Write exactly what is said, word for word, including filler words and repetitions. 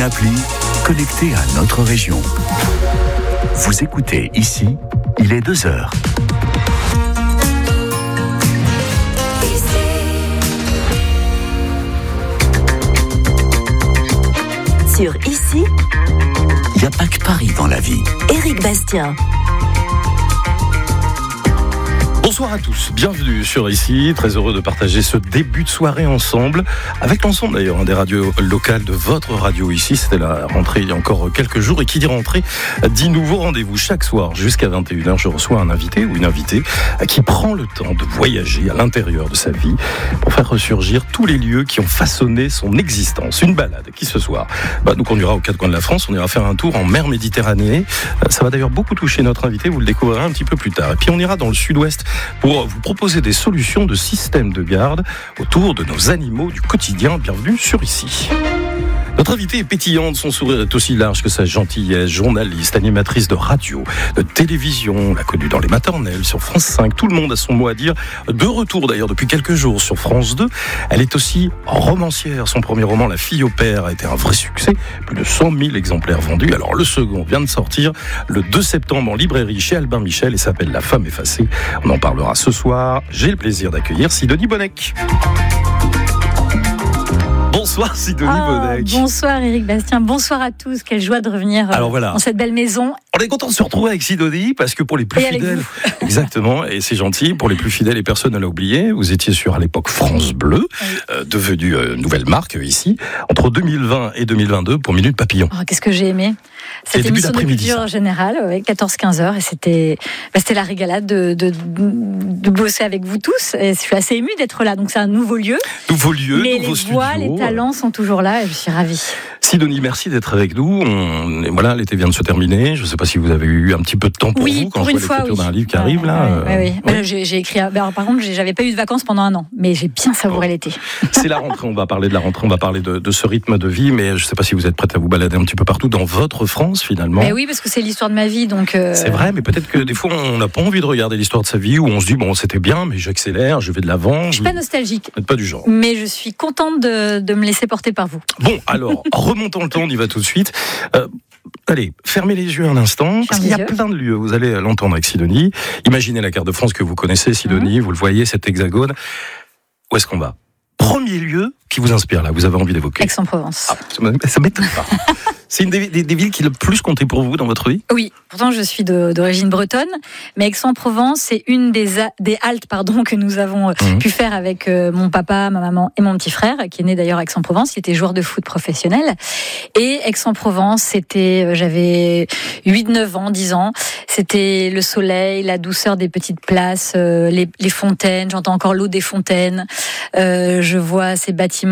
appli connectée à notre région. Vous écoutez ici, il est deux heures. Sur Ici, il n'y a pas que Paris dans la vie. Éric Bastien. Bonsoir à tous, bienvenue sur Ici, très heureux de partager ce début de soirée ensemble, avec l'ensemble d'ailleurs hein, des radios locales de votre radio Ici. C'était la rentrée il y a encore quelques jours, et qui dit rentrée dit nouveau rendez-vous. Chaque soir jusqu'à vingt et une heures, je reçois un invité ou une invitée qui prend le temps de voyager à l'intérieur de sa vie pour faire ressurgir tous les lieux qui ont façonné son existence. Une balade qui ce soir bah, nous conduira aux quatre coins de la France, on ira faire un tour en mer Méditerranée. Ça va d'ailleurs beaucoup toucher notre invité, vous le découvrirez un petit peu plus tard. Et puis on ira dans le sud-ouest pour vous proposer des solutions de système de garde autour de nos animaux du quotidien. Bienvenue sur Ici. Notre invitée est pétillante, son sourire est aussi large que sa gentillesse. Journaliste, animatrice de radio, de télévision, on l'a connue dans les maternelles, sur France cinq. Tout le monde a son mot à dire. De retour d'ailleurs depuis quelques jours sur France deux. Elle est aussi romancière. Son premier roman, La fille au père, a été un vrai succès. Plus de cent mille exemplaires vendus. Alors le second vient de sortir le deux septembre en librairie chez Albin Michel et s'appelle La femme effacée. On en parlera ce soir. J'ai le plaisir d'accueillir Sidonie Bonnec. Bonsoir Sidonie oh, Bonnec. Bonsoir Éric Bastien, bonsoir à tous. Quelle joie de revenir Alors, voilà. dans cette belle maison. On est content de se retrouver avec Sidonie parce que pour les plus et fidèles, exactement, et c'est gentil, pour les plus fidèles et personne ne l'a oublié, vous étiez sur à l'époque France Bleu, oui. euh, devenue euh, nouvelle marque euh, ici, entre deux mille vingt et deux mille vingt-deux pour Minute Papillon. Oh, qu'est-ce que j'ai aimé cette émission de culture générale, ouais, quatorze quinze heures, et c'était, bah, c'était la régalade de, de, de bosser avec vous tous. Et je suis assez émue d'être là, donc c'est un nouveau lieu. Nouveau lieu, mais nouveau les studio. voix, les talents sont toujours là et je suis ravie. Sidonie, merci d'être avec nous. On, voilà, l'été vient de se terminer. Je ne sais pas si vous avez eu un petit peu de temps pour oui, vous quand pour je une vois fois, l'écriture oui. d'un livre qui ouais, arrive là. Ouais, euh, ouais, oui. ouais. J'ai, j'ai écrit. Alors, par contre, j'avais pas eu de vacances pendant un an, mais j'ai bien savouré bon. l'été. C'est la rentrée. On va parler de la rentrée. On va parler de, de ce rythme de vie, mais je ne sais pas si vous êtes prête à vous balader un petit peu partout dans votre France finalement. Mais oui, parce que c'est l'histoire de ma vie, donc. Euh... C'est vrai, mais peut-être que des fois on n'a pas envie de regarder l'histoire de sa vie, où on se dit bon c'était bien, mais j'accélère, je vais de l'avant. Je suis pas nostalgique. Vous n'êtes pas du genre. Mais je suis contente de, de me laisser porter par vous. Bon, alors remontons le temps, on y va tout de suite. Euh, Allez, fermez les yeux un instant, parce qu'il y a plein de lieux, vous allez l'entendre avec Sidonie. Imaginez la carte de France que vous connaissez, Sidonie, mmh. vous le voyez, cet hexagone. Où est-ce qu'on va ? Premier lieu qui vous inspire, là, vous avez envie d'évoquer ? Aix-en-Provence. Ah, ça m'étonne pas. C'est une des, des, des villes qui a le plus compté pour vous dans votre vie ? Oui, pourtant je suis de, d'origine bretonne, mais Aix-en-Provence, c'est une des, a, des haltes pardon, que nous avons mmh. pu faire avec euh, mon papa, ma maman et mon petit frère, qui est né d'ailleurs à Aix-en-Provence. Il était joueur de foot professionnel. Et Aix-en-Provence, c'était, euh, j'avais huit neuf ans, dix ans. C'était le soleil, la douceur des petites places, euh, les, les fontaines. J'entends encore l'eau des fontaines. Euh, je vois ces bâtiments